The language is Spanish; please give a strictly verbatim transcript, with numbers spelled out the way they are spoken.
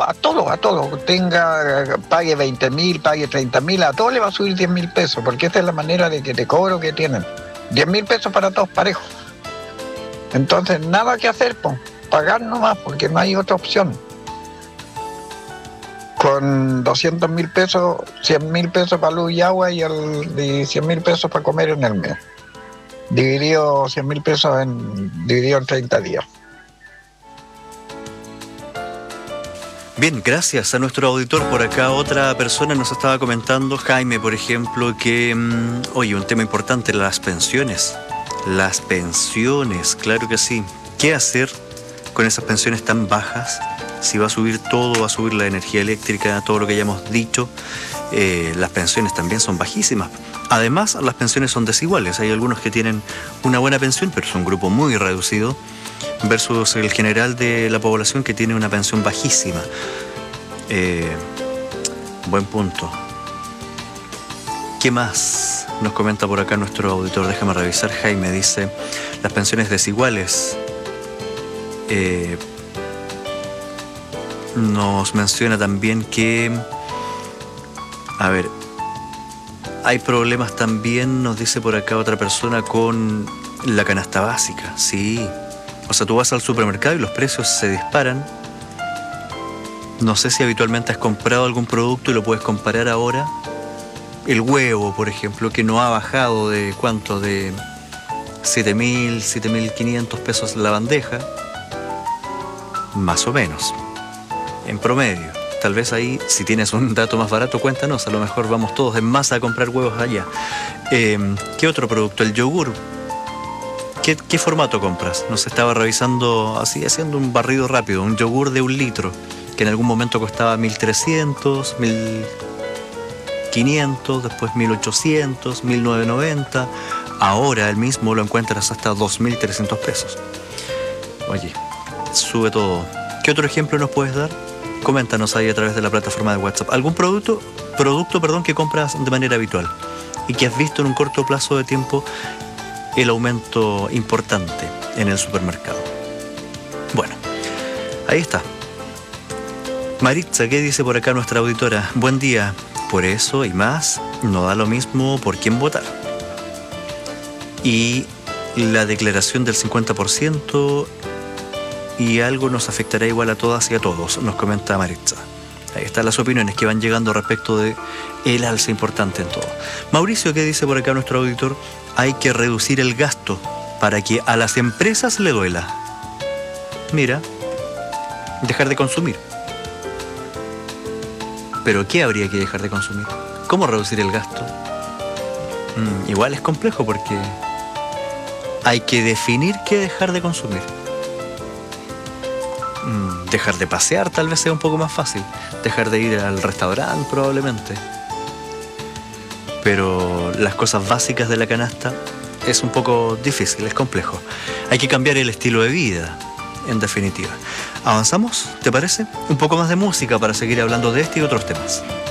todo, a todo, a todo. Tenga, pague veinte mil, pague treinta mil, a todo le va a subir diez mil pesos, porque esta es la manera de que te cobro que tienen. diez mil pesos para todos parejos. Entonces, nada que hacer, pues, pagar nomás, porque no hay otra opción. Con doscientos mil pesos, cien mil pesos para luz y agua y, el, y cien mil pesos para comer en el mes. Dividido cien mil pesos en, dividido en treinta días. Bien, gracias a nuestro auditor. Por acá otra persona nos estaba comentando, Jaime, por ejemplo, que, mmm, oye, un tema importante, las pensiones. Las pensiones, claro que sí. ¿Qué hacer con esas pensiones tan bajas? Si va a subir todo, va a subir la energía eléctrica, todo lo que ya hemos dicho. Eh, las pensiones también son bajísimas. Además, las pensiones son desiguales. Hay algunos que tienen una buena pensión, pero es un grupo muy reducido, versus el general de la población que tiene una pensión bajísima. Eh, buen punto. ¿Qué más nos comenta por acá nuestro auditor? Déjame revisar. Jaime dice, las pensiones desiguales. Eh, nos menciona también que, a ver, hay problemas también, nos dice por acá otra persona, con la canasta básica. Sí. O sea, tú vas al supermercado y los precios se disparan. No sé si habitualmente has comprado algún producto y lo puedes comparar ahora. El huevo, por ejemplo, que no ha bajado de ¿cuánto? De siete mil, siete mil quinientos pesos la bandeja. Más o menos. En promedio. Tal vez ahí, si tienes un dato más barato, cuéntanos. A lo mejor vamos todos en masa a comprar huevos allá. Eh, ¿Qué otro producto? El yogur. ¿Qué, ¿Qué formato compras? Nos estaba revisando, así, haciendo un barrido rápido. Un yogur de un litro, que en algún momento costaba mil trescientos, mil quinientos, después mil ochocientos, mil novecientos noventa. Ahora el mismo lo encuentras hasta dos mil trescientos pesos. Oye, sube todo. ¿Qué otro ejemplo nos puedes dar? Coméntanos ahí a través de la plataforma de WhatsApp. ¿Algún producto, producto perdón, que compras de manera habitual y que has visto en un corto plazo de tiempo el aumento importante en el supermercado? Bueno, ahí está. Maritza, ¿qué dice por acá nuestra auditora? Buen día. Por eso y más, no da lo mismo por quién votar. Y la declaración del cincuenta por ciento y algo nos afectará igual a todas y a todos, nos comenta Maritza. Ahí están las opiniones que van llegando respecto de el alza importante en todo. Mauricio, ¿qué dice por acá nuestro auditor? Hay que reducir el gasto para que a las empresas le duela. Mira, dejar de consumir. ¿Pero qué habría que dejar de consumir? ¿Cómo reducir el gasto? Mm, igual es complejo porque hay que definir qué dejar de consumir. Mm, dejar de pasear tal vez sea un poco más fácil. Dejar de ir al restaurante probablemente. Pero las cosas básicas de la canasta es un poco difícil, es complejo. Hay que cambiar el estilo de vida, en definitiva. ¿Avanzamos? ¿Te parece? Un poco más de música para seguir hablando de este y otros temas.